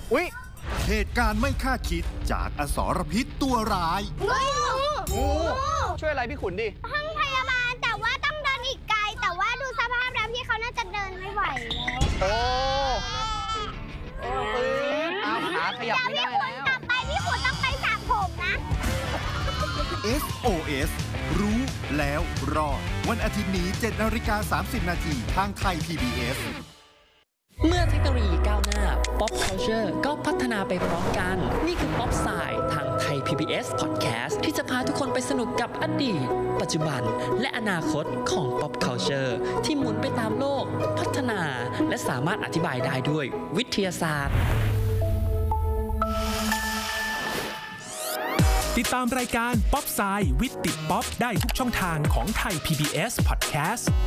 อุ๊ยเหตุการณ์ไม่คาดคิดจากอสรพิษตัวร้ายงูช่วยอะไรพี่ขุนดิห้องพยาบาลแต่ว่าต้องเดินอีกไกลแต่ว่าดูสภาพแล้วพี่เขาน่าจะเดินไม่ไหวแล้วเอาขาขยับไม่ได้แล้วกลับไปพี่ขุนต้องไปสระผมนะ SOS รู้แล้วรอดวันอาทิตย์นี้ 7:30 น.ทางไทย PBS เมื่อเทคโนโลยีก้าวหน้า Pop Culture ก็พัฒนาไปพร้อมกัน นี่คือ Pop Side ทางไทย PBS Podcast ที่จะพาทุกคนไปสนุกกับอดีต ปัจจุบัน และอนาคตของ Pop Culture ที่หมุนไปตามโลก พัฒนา และสามารถอธิบายได้ด้วยวิทยาศาสตร์ติดตามรายการ Pop Side วิทย์ติดป๊อปได้ทุกช่องทางของไทย PBS Podcast